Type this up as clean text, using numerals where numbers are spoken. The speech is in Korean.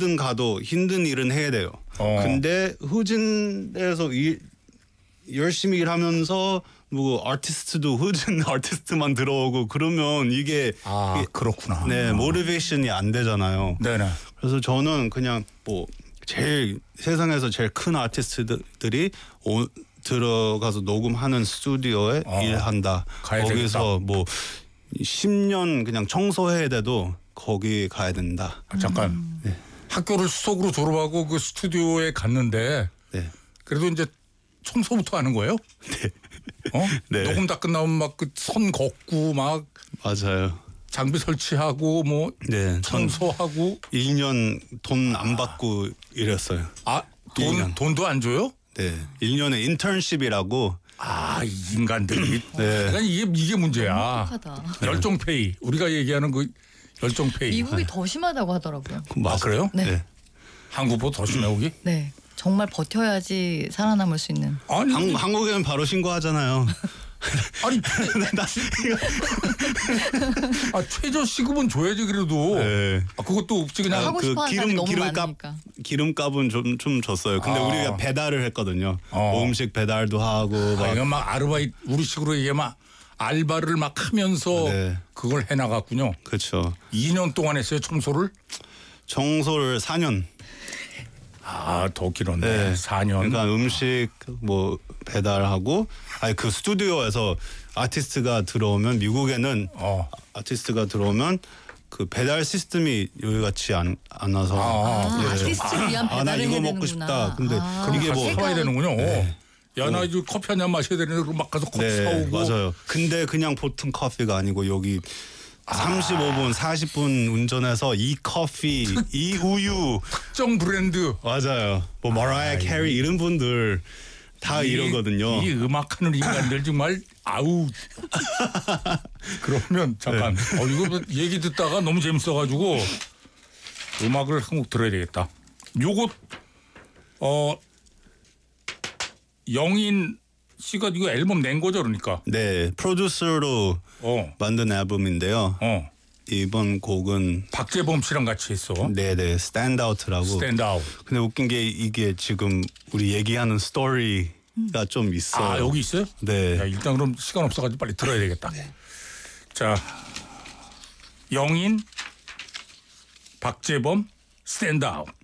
어디든 가도 힘든 일은 해야 돼요. 근데 후진에서 열심히 일하면서 뭐 아티스트도 후진 아티스트만 들어오고 그러면 이게 그렇구나. 네, 모티베이션이 안 되잖아요. 네네. 그래서 저는 그냥 뭐 제일 세상에서 제일 큰 아티스트들이 들어가서 녹음하는 스튜디오에 일한다. 거기서 뭐 10년 그냥 청소해야 돼도 거기 가야 된다. 잠깐. 네. 학교를 수석으로 졸업하고 그 스튜디오에 갔는데 네. 그래도 이제 청소부터 하는 거예요? 네. 네. 녹음 다 끝나면 막 그 선 걷고 막 맞아요. 장비 설치하고 뭐 네, 청소하고 1년 돈 안 받고 일했어요. 돈도 안 줘요? 네. 1년에 인턴십이라고. 이 인간들이. 네. 그러니까 이게 문제야. 똑똑하다. 열정페이. 우리가 얘기하는 그 열정페이. 미국이 더 심하다고 하더라고요. 그래요? 네. 한국보다 더 심해 여기? 네. 정말 버텨야지 살아남을 수 있는. 아니 한국에는 바로 신고하잖아요. 아니 최저 시급은 줘야지 그래도. 네. 그것도 없지 그냥. 하고 싶어 하는 사람이 너무 많으니까. 기름값은 좀 줬어요. 근데 우리가 배달을 했거든요. 음식 배달도 하고 이거 막 아르바이트 우리식으로 얘기하면 막 알바를 막 하면서 네. 그걸 해나갔군요. 그렇죠. 2년 동안 했어요 청소를? 청소를 4년. 더 길었네. 네. 4년. 그러니까 음식 뭐 배달하고 그 스튜디오에서 아티스트가 들어오면 미국에는 아티스트가 들어오면 그 배달 시스템이 여기 같이 않아서 아티스트를 위한 배달을 나 해야 이거 되는구나. 먹고 싶다. 근데 이게 뭐 사와야 되는군요. 네. 야, 나 이거 커피 한 잔 마셔야 되는데 막 가서 커피 사오고. 맞아요. 근데 그냥 보통 커피가 아니고 여기 35분, 40분 운전해서 이 커피, 이 우유 특정 브랜드. 맞아요. 뭐 머라이어 캐리 이런 분들 다 이러거든요. 이 음악하는 인간들 정말 아우. 그러면 잠깐. 이거 얘기 듣다가 너무 재밌어가지고 음악을 한 곡 들어야 되겠다. 요거 영인 씨가 이거 앨범 낸 거죠, 그러니까? 네, 프로듀서로 만든 앨범인데요. 이번 곡은 박재범 씨랑 같이 했어. 네네, 스탠드아웃라고. 스탠드아웃. 근데 웃긴 게 이게 지금 우리 얘기하는 스토리가 좀 있어요. 여기 있어요? 네. 야, 일단 그럼 시간 없어가지고 빨리 들어야 되겠다. 자, 영인, 박재범, 스탠드아웃.